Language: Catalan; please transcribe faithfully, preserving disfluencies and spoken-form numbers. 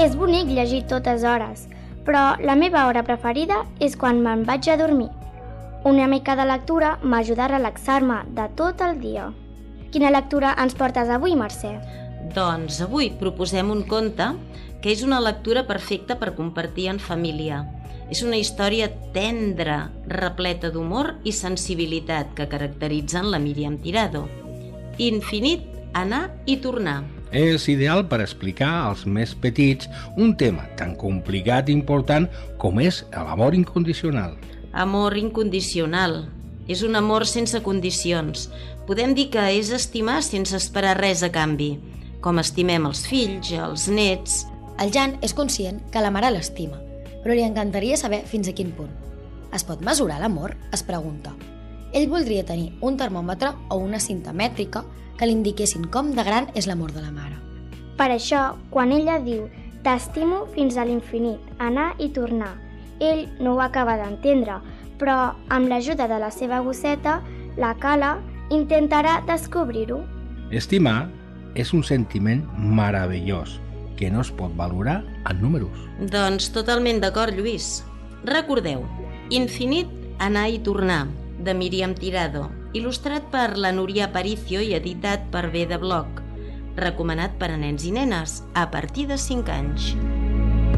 És bonic llegir totes hores, però la meva hora preferida és quan me'n vaig a dormir. Una mica de lectura m'ajuda a relaxar-me de tot el dia. Quina lectura ens portes avui, Mercè? Doncs avui proposem un conte que és una lectura perfecta per compartir en família. És una història tendra, repleta d'humor i sensibilitat que caracteritzen la Míriam Tirado. Infinit, anar i tornar. És ideal per explicar als més petits un tema tan complicat i important com és l'amor incondicional. Amor incondicional. És un amor sense condicions. Podem dir que és estimar sense esperar res a canvi, com estimem els fills, els nets. El Jan és conscient que la mare l'estima, però li encantaria saber fins a quin punt. Es pot mesurar l'amor? Es pregunta. Ell voldria tenir un termòmetre o una cinta mètrica que li indiquessin com de gran és l'amor de la mare. Per això, quan ella diu «t'estimo fins a l'infinit, anar i tornar», ell no ho acaba d'entendre, però amb l'ajuda de la seva gosseta, la Cala intentarà descobrir-ho. Estimar és un sentiment meravellós que no es pot valorar en números. Doncs totalment d'acord, Lluís. Recordeu, Infinit, anar i tornar, de Míriam Tirado, il·lustrat per la Núria Aparicio i editat per B de Bloc, recomanat per a nens i nenes a partir de cinc anys.